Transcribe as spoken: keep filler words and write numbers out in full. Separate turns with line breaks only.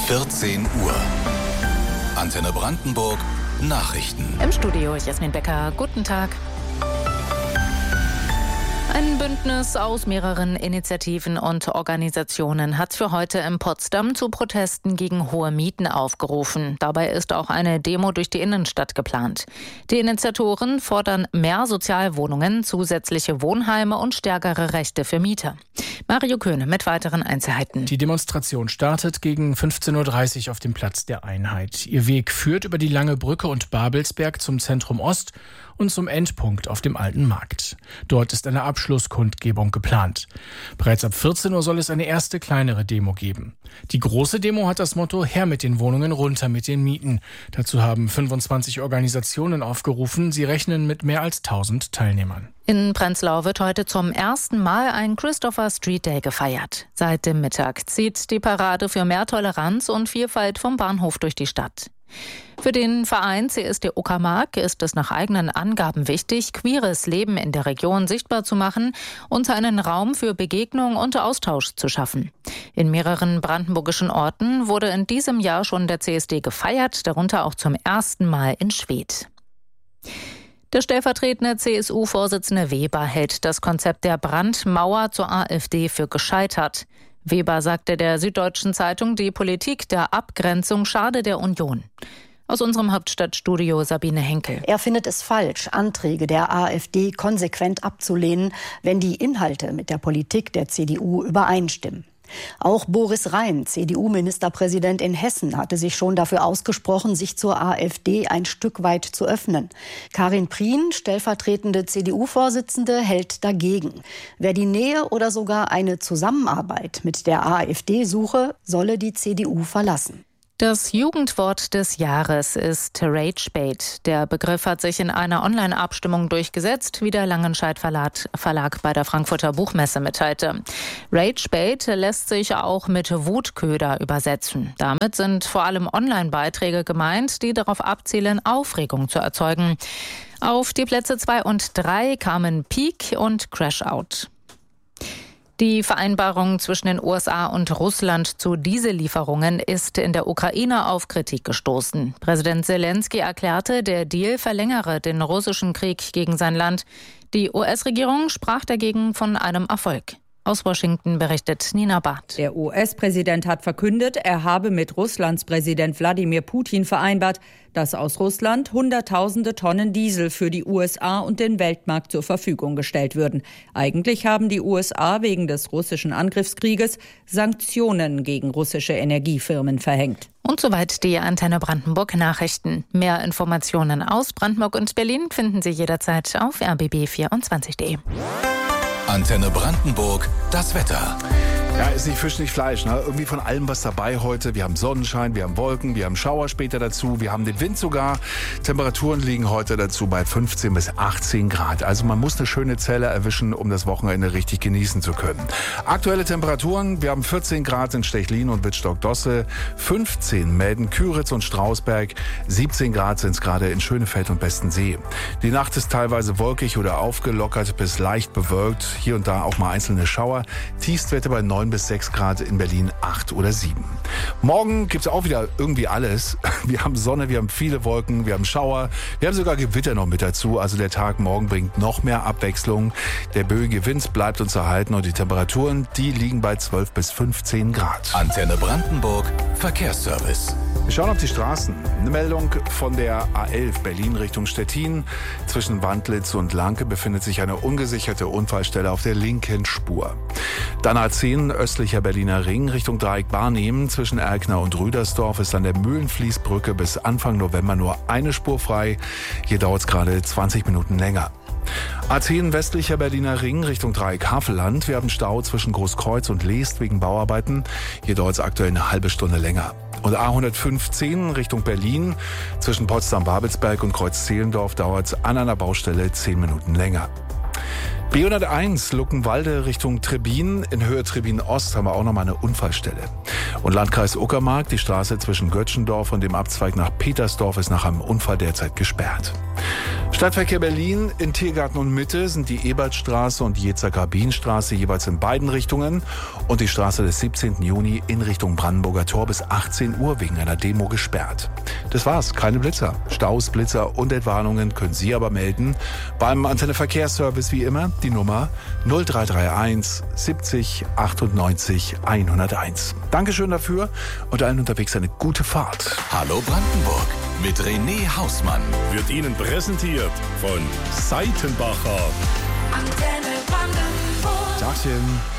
vierzehn Uhr. Antenne Brandenburg Nachrichten.
Im Studio Jasmin Becker. Guten Tag. Ein Bündnis aus mehreren Initiativen und Organisationen hat für heute in Potsdam zu Protesten gegen hohe Mieten aufgerufen. Dabei ist auch eine Demo durch die Innenstadt geplant. Die Initiatoren fordern mehr Sozialwohnungen, zusätzliche Wohnheime und stärkere Rechte für Mieter. Mario Köhne mit weiteren Einzelheiten.
Die Demonstration startet gegen fünfzehn Uhr dreißig auf dem Platz der Einheit. Ihr Weg führt über die Lange Brücke und Babelsberg zum Zentrum Ost und zum Endpunkt auf dem Alten Markt. Dort ist eine Abschlusskundgebung geplant. Bereits ab vierzehn Uhr soll es eine erste kleinere Demo geben. Die große Demo hat das Motto „Her mit den Wohnungen, runter mit den Mieten". Dazu haben fünfundzwanzig Organisationen aufgerufen. Sie rechnen mit mehr als tausend Teilnehmern.
In Prenzlau wird heute zum ersten Mal ein Christopher Street Day gefeiert. Seit dem Mittag zieht die Parade für mehr Toleranz und Vielfalt vom Bahnhof durch die Stadt. Für den Verein C S D Uckermark ist es nach eigenen Angaben wichtig, queeres Leben in der Region sichtbar zu machen und einen Raum für Begegnung und Austausch zu schaffen. In mehreren brandenburgischen Orten wurde in diesem Jahr schon der C S D gefeiert, darunter auch zum ersten Mal in Schwedt. Der stellvertretende C S U-Vorsitzende Weber hält das Konzept der Brandmauer zur AfD für gescheitert. Weber sagte der Süddeutschen Zeitung, die Politik der Abgrenzung schade der Union. Aus unserem Hauptstadtstudio Sabine Henkel.
Er findet es falsch, Anträge der AfD konsequent abzulehnen, wenn die Inhalte mit der Politik der C D U übereinstimmen. Auch Boris Rhein, C D U-Ministerpräsident in Hessen, hatte sich schon dafür ausgesprochen, sich zur AfD ein Stück weit zu öffnen. Karin Prien, stellvertretende C D U-Vorsitzende, hält dagegen. Wer die Nähe oder sogar eine Zusammenarbeit mit der AfD suche, solle die C D U verlassen.
Das Jugendwort des Jahres ist Ragebait. Der Begriff hat sich in einer Online-Abstimmung durchgesetzt, wie der Langenscheidt Verlag bei der Frankfurter Buchmesse mitteilte. Ragebait lässt sich auch mit Wutköder übersetzen. Damit sind vor allem Online-Beiträge gemeint, die darauf abzielen, Aufregung zu erzeugen. Auf die Plätze zwei und drei kamen Peak und Crashout. Die Vereinbarung zwischen den U S A und Russland zu Diesellieferungen ist in der Ukraine auf Kritik gestoßen. Präsident Selenskyj erklärte, der Deal verlängere den russischen Krieg gegen sein Land. Die U S-Regierung sprach dagegen von einem Erfolg. Aus Washington berichtet Nina Barth.
Der U S-Präsident hat verkündet, er habe mit Russlands Präsident Wladimir Putin vereinbart, dass aus Russland Hunderttausende Tonnen Diesel für die U S A und den Weltmarkt zur Verfügung gestellt würden. Eigentlich haben die U S A wegen des russischen Angriffskrieges Sanktionen gegen russische Energiefirmen verhängt.
Und soweit die Antenne Brandenburg Nachrichten. Mehr Informationen aus Brandenburg und Berlin finden Sie jederzeit auf r b b vierundzwanzig punkt de.
Antenne Brandenburg, das Wetter.
Ja, ist nicht Fisch, nicht Fleisch. Ne? Irgendwie von allem was dabei heute. Wir haben Sonnenschein, wir haben Wolken, wir haben Schauer später dazu, wir haben den Wind sogar. Temperaturen liegen heute dazu bei fünfzehn bis achtzehn Grad. Also man muss eine schöne Zelle erwischen, um das Wochenende richtig genießen zu können. Aktuelle Temperaturen, wir haben vierzehn Grad in Stechlin und Wittstock-Dosse, fünfzehn Melden, Küritz und Strausberg, siebzehn Grad sind es gerade in Schönefeld und Bestensee. Die Nacht ist teilweise wolkig oder aufgelockert bis leicht bewölkt. Hier und da auch mal einzelne Schauer. Tiefstwerte bei neun bis sechs Grad, in Berlin acht oder sieben. Morgen gibt es auch wieder irgendwie alles. Wir haben Sonne, wir haben viele Wolken, wir haben Schauer, wir haben sogar Gewitter noch mit dazu. Also der Tag morgen bringt noch mehr Abwechslung. Der böige Wind bleibt uns erhalten und die Temperaturen, die liegen bei zwölf bis fünfzehn Grad.
Antenne Brandenburg, Verkehrsservice.
Wir schauen auf die Straßen. Eine Meldung von der A elf Berlin Richtung Stettin. Zwischen Wandlitz und Lanke befindet sich eine ungesicherte Unfallstelle auf der linken Spur. Dann A zehn östlicher Berliner Ring Richtung Dreieck Barnehmen. Zwischen Erkner und Rüdersdorf ist an der Mühlenfließbrücke bis Anfang November nur eine Spur frei. Hier dauert es gerade zwanzig Minuten länger. A zehn westlicher Berliner Ring Richtung Dreieck Havelland. Wir haben Stau zwischen Großkreuz und Leest wegen Bauarbeiten. Hier dauert es aktuell eine halbe Stunde länger. Und A hundertfünfzehn Richtung Berlin. Zwischen Potsdam-Babelsberg und Kreuz-Zehlendorf dauert es an einer Baustelle zehn Minuten länger. B hunderteins Luckenwalde Richtung Trebin. In Höhe Trebin Ost haben wir auch nochmal eine Unfallstelle. Und Landkreis Uckermark, die Straße zwischen Götschendorf und dem Abzweig nach Petersdorf ist nach einem Unfall derzeit gesperrt. Stadtverkehr Berlin in Tiergarten und Mitte sind die Ebertstraße und die Jezer-Garbin-Straße jeweils in beiden Richtungen und die Straße des siebzehnten Juni in Richtung Brandenburger Tor bis achtzehn Uhr wegen einer Demo gesperrt. Das war's, keine Blitzer. Staus, Blitzer und Entwarnungen können Sie aber melden beim Antenne Verkehrsservice wie immer, die Nummer null drei drei eins siebzig achtundneunzig hunderteins. Dankeschön dafür und allen unterwegs eine gute Fahrt.
Hallo Brandenburg mit René Hausmann.
Wird Ihnen präsentiert von Seitenbacher.
Antenne Brandenburg.
Tagchen.